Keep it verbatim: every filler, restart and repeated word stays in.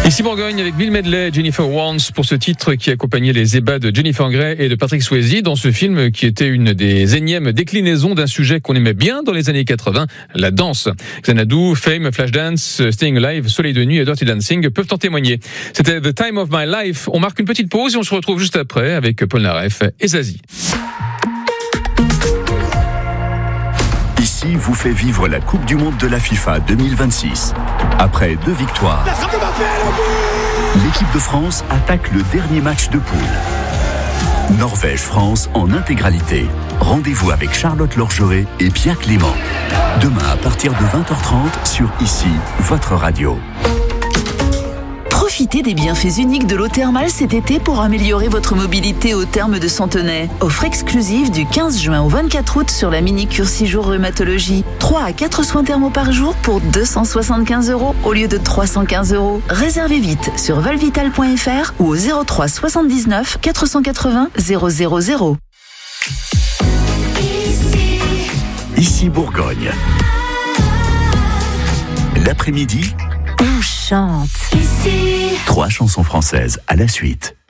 Ici Bourgogne avec Bill Medley, Jennifer Warnes pour ce titre qui accompagnait les ébats de Jennifer Grey et de Patrick Swayze dans ce film qui était une des énièmes déclinaisons d'un sujet qu'on aimait bien dans les années quatre-vingts, la danse. Xanadu, Fame, Flashdance, Staying Alive, Soleil de nuit et Dirty Dancing peuvent en témoigner. C'était The Time of My Life. On marque une petite pause et on se retrouve juste après avec Paul Naref et Zazie. Ici vous fait vivre la Coupe du Monde de la FIFA deux mille vingt-six. Après deux victoires, l'équipe de France attaque le dernier match de poule. Norvège-France en intégralité. Rendez-vous avec Charlotte Lorgeret et Pierre Clément. Demain à partir de vingt heures trente sur Ici, votre radio. Profitez des bienfaits uniques de l'eau thermale cet été pour améliorer votre mobilité au terme de Centenay. Offre exclusive du quinze juin au vingt-quatre août sur la mini-cure six jours rhumatologie. trois à quatre soins thermaux par jour pour deux cent soixante-quinze euros au lieu de trois cent quinze euros. Réservez vite sur valvital point f r ou au zéro trois soixante-dix-neuf quatre cent quatre-vingts zéro zéro zéro. Ici Bourgogne. L'après-midi, On chante. trois chansons françaises à la suite.